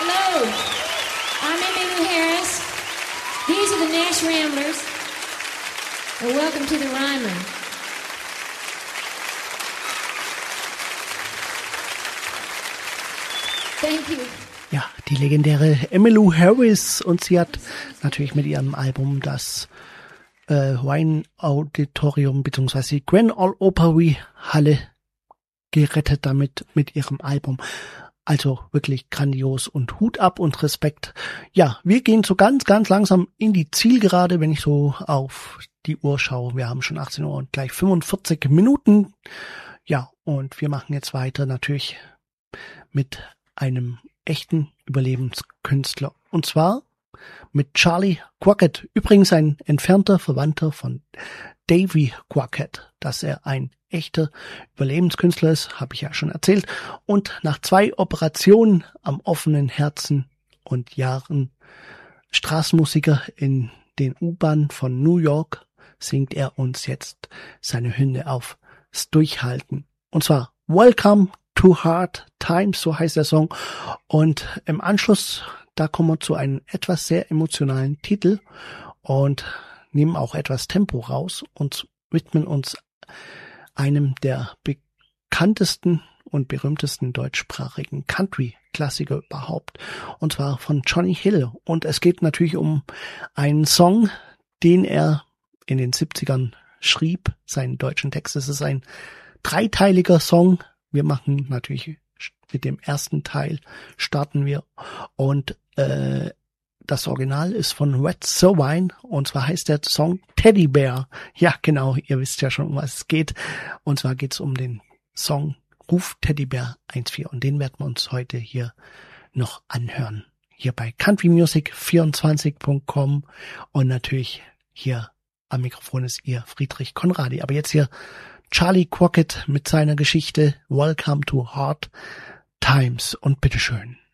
Hello, I'm Emmylou Harris. These are the Nash Ramblers. And welcome to the Ryman. Thank you. Ja, die legendäre Emmylou Harris, und sie hat natürlich mit ihrem Album das Wine Auditorium bzw. die Grand Ole Opry Halle gerettet damit mit ihrem Album. Also wirklich grandios und Hut ab und Respekt. Ja, wir gehen so ganz langsam in die Zielgerade, wenn ich so auf die Uhr schaue. Wir haben schon 18 Uhr und gleich 45 Minuten. Ja, und wir machen jetzt weiter natürlich mit einem echten Überlebenskünstler. Und zwar mit Charlie Crockett. Übrigens ein entfernter Verwandter von Davy Crockett. Dass er ein echter Überlebenskünstler ist, habe ich ja schon erzählt. Und nach 2 Operationen am offenen Herzen und Jahren Straßenmusiker in den U-Bahnen von New York singt er uns jetzt seine Hymne aufs Durchhalten. Und zwar Welcome to Hard Times, so heißt der Song. Und im Anschluss, da kommen wir zu einem etwas sehr emotionalen Titel und nehmen auch etwas Tempo raus und widmen uns einem der bekanntesten und berühmtesten deutschsprachigen Country-Klassiker überhaupt. Und zwar von Johnny Hill. Und es geht natürlich um einen Song, den er in den 70ern schrieb, seinen deutschen Text. Es ist ein dreiteiliger Song. Wir machen natürlich mit dem ersten Teil starten wir. Und das Original ist von Red Sirwine, und zwar heißt der Song Teddy Bear. Ja, genau, ihr wisst ja schon, um was es geht. Und zwar geht es um den Song Ruf Teddy Bear 1.4, und den werden wir uns heute hier noch anhören. Hier bei countrymusic24.com, und natürlich hier am Mikrofon ist ihr Friedrich Konradi. Aber jetzt hier Charlie Crockett mit seiner Geschichte Welcome to Hard Times, und bitteschön.